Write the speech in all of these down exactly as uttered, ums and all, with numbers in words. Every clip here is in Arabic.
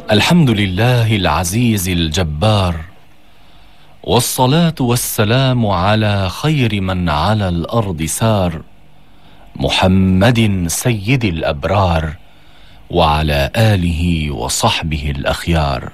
الحمد لله العزيز الجبار، والصلاة والسلام على خير من على الأرض سار، محمد سيد الأبرار، وعلى آله وصحبه الأخيار.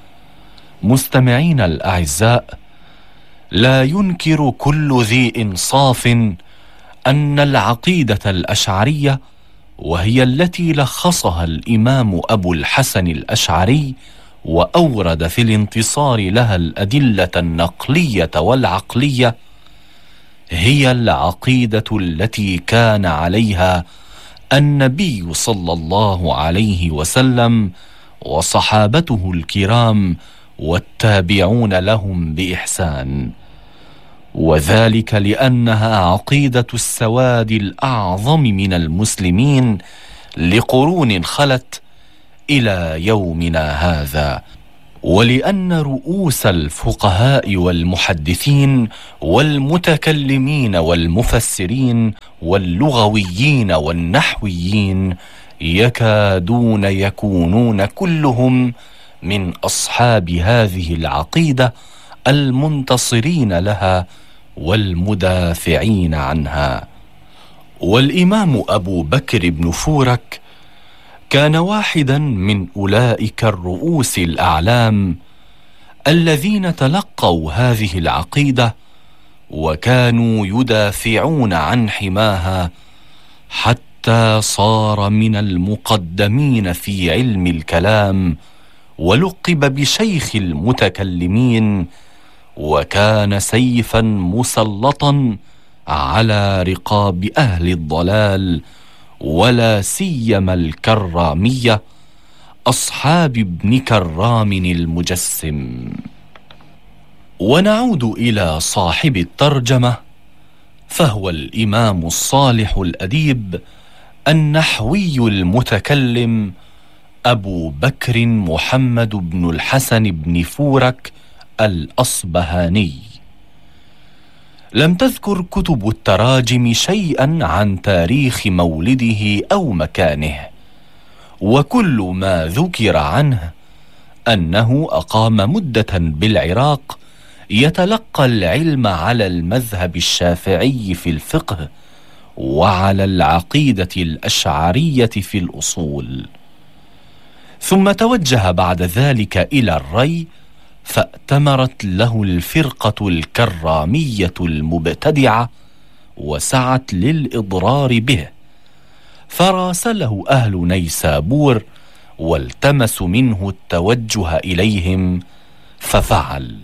مستمعين الأعزاء، لا ينكر كل ذي إنصاف أن العقيدة الأشعرية، وهي التي لخصها الإمام أبو الحسن الأشعري وأورد في الانتصار لها الأدلة النقلية والعقلية، هي العقيدة التي كان عليها النبي صلى الله عليه وسلم وصحابته الكرام والتابعون لهم بإحسان، وذلك لأنها عقيدة السواد الأعظم من المسلمين لقرون خلت إلى يومنا هذا، ولأن رؤوس الفقهاء والمحدثين والمتكلمين والمفسرين واللغويين والنحويين يكادون يكونون كلهم من أصحاب هذه العقيدة المنتصرين لها والمدافعين عنها. والإمام أبو بكر بن فورك كان واحدا من أولئك الرؤوس الأعلام الذين تلقوا هذه العقيدة وكانوا يدافعون عن حماها، حتى صار من المقدمين في علم الكلام، ولقب بشيخ المتكلمين، وكان سيفا مسلطا على رقاب أهل الضلال، ولا سيما الكرامية أصحاب ابن كرام المجسم. ونعود إلى صاحب الترجمة، فهو الإمام الصالح الأديب النحوي المتكلم أبو بكر محمد بن الحسن بن فورك الأصبهاني. لم تذكر كتب التراجم شيئا عن تاريخ مولده أو مكانه، وكل ما ذكر عنه أنه أقام مدة بالعراق يتلقى العلم على المذهب الشافعي في الفقه، وعلى العقيدة الأشعرية في الأصول، ثم توجه بعد ذلك إلى الري، فأتمرت له الفرقة الكرامية المبتدعة وسعت للإضرار به، فراسله أهل نيسابور والتمسوا منه التوجه إليهم ففعل.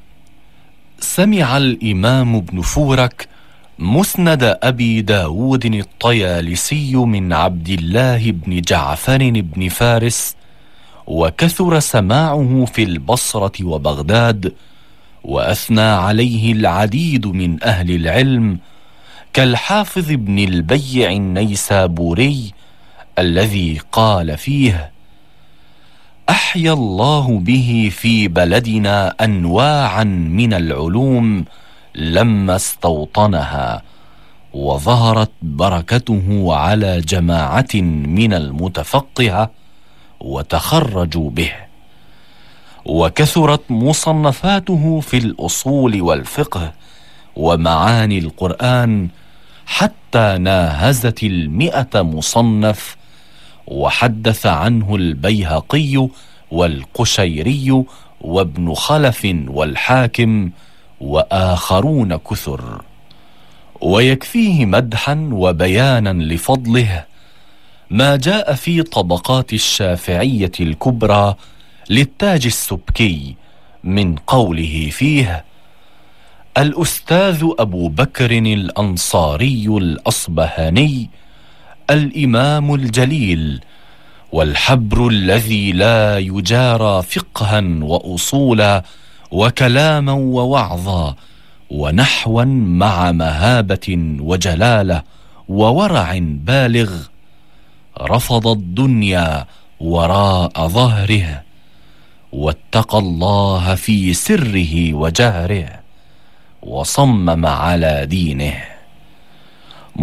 سمع الإمام ابن فورك مسند أبي داود الطيالسي من عبد الله بن جعفر بن فارس، وكثر سماعه في البصرة وبغداد، وأثنى عليه العديد من أهل العلم كالحافظ ابن البيع النيسابوري الذي قال فيه: أحيا الله به في بلدنا أنواعا من العلوم لما استوطنها، وظهرت بركته على جماعة من المتفقهة وتخرجوا به، وكثرت مصنفاته في الأصول والفقه ومعاني القرآن، حتى ناهزت المئة مصنف، وحدث عنه البيهقي والقشيري وابن خلف والحاكم وآخرون كثر. ويكفيه مدحا وبيانا لفضله ما جاء في طبقات الشافعية الكبرى للتاج السبكي من قوله فيه: الأستاذ أبو بكر الأنصاري الأصبهاني الإمام الجليل، والحبر الذي لا يجارى فقها وأصولا وكلاما ووعظا ونحوا، مع مهابة وجلالة وورع بالغ، رفض الدنيا وراء ظهره، واتقى الله في سره وجهره، وصمم على دينه،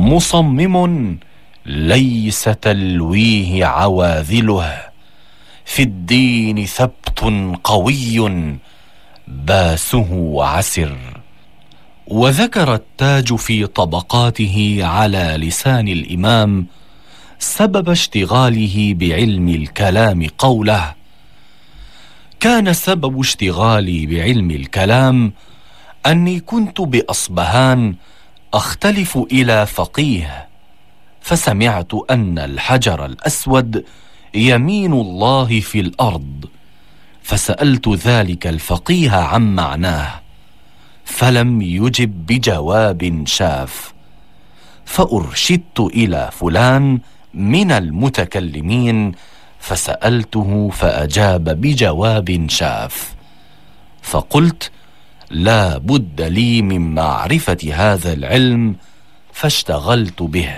مصمم ليس تلويه عواذله، في الدين ثبت قوي باسه عسر. وذكر التاج في طبقاته على لسان الإمام سبب اشتغاله بعلم الكلام قوله: كان سبب اشتغالي بعلم الكلام أني كنت بأصبهان أختلف إلى فقيه، فسمعت أن الحجر الأسود يمين الله في الأرض، فسألت ذلك الفقيه عن معناه، فلم يجب بجواب شاف، فأرشدت إلى فلان من المتكلمين فسألته فأجاب بجواب شاف، فقلت: لا بد لي من معرفة هذا العلم، فاشتغلت به.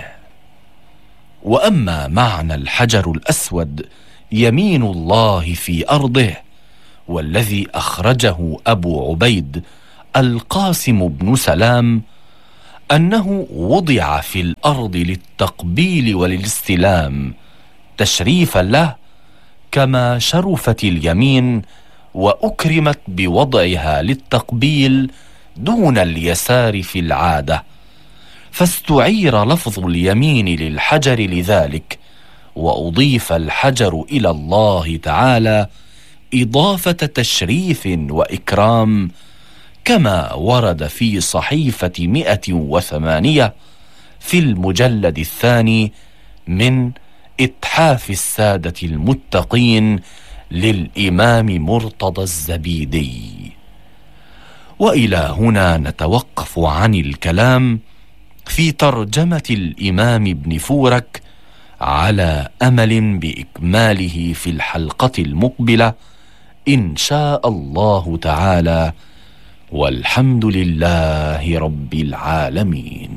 وأما معنى الحجر الأسود يمين الله في أرضه، والذي أخرجه أبو عبيد القاسم بن سلام، أنه وضع في الأرض للتقبيل وللاستلام تشريفا له، كما شرفت اليمين وأكرمت بوضعها للتقبيل دون اليسار في العادة، فاستعير لفظ اليمين للحجر لذلك، وأضيف الحجر إلى الله تعالى إضافة تشريف وإكرام، كما ورد في صحيفة مئة وثمانية في المجلد الثاني من إتحاف السادة المتقين للإمام مرتضى الزبيدي. وإلى هنا نتوقف عن الكلام في ترجمة الإمام ابن فورك، على أمل بإكماله في الحلقة المقبلة إن شاء الله تعالى، والحمد لله رب العالمين.